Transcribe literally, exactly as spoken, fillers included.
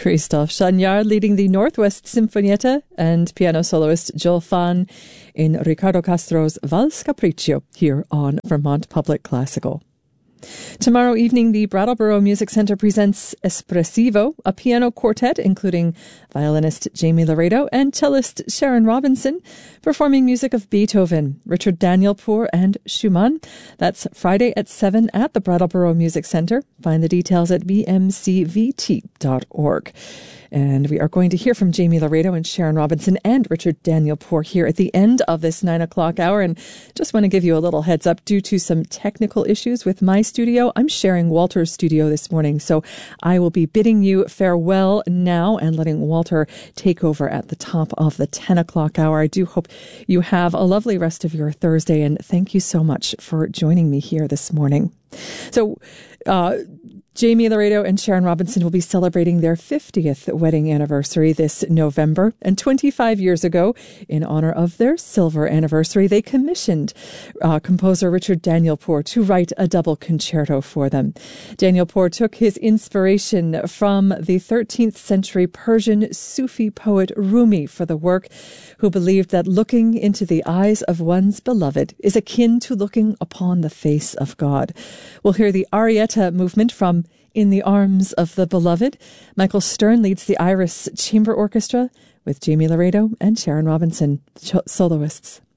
Christophe Chagnard leading the Northwest Sinfonietta and piano soloist Joel Fan in Riccardo Castro's Valse Capriccio here on Vermont Public Classical. Tomorrow evening, the Brattleboro Music Center presents Espressivo, a piano quartet including violinist Jamie Laredo and cellist Sharon Robinson, performing music of Beethoven, Richard Danielpour, and Schumann. That's Friday at seven at the Brattleboro Music Center. Find the details at b m c v t dot org. And we are going to hear from Jamie Laredo and Sharon Robinson and Richard Danielpour here at the end of this nine o'clock hour. And just want to give you a little heads up due to some technical issues with my studio. I'm sharing Walter's studio this morning, so I will be bidding you farewell now and letting Walter take over at the top of the ten o'clock hour. I do hope you have a lovely rest of your Thursday, and thank you so much for joining me here this morning. So, uh, Jamie Laredo and Sharon Robinson will be celebrating their fiftieth wedding anniversary this November. And twenty-five years ago, in honor of their silver anniversary, they commissioned uh, composer Richard Danielpour to write a double concerto for them. Danielpour took his inspiration from the thirteenth century Persian Sufi poet Rumi for the work, who believed that looking into the eyes of one's beloved is akin to looking upon the face of God. We'll hear the Arietta movement from In the Arms of the Beloved. Michael Stern leads the Iris Chamber Orchestra with Jamie Laredo and Sharon Robinson, soloists.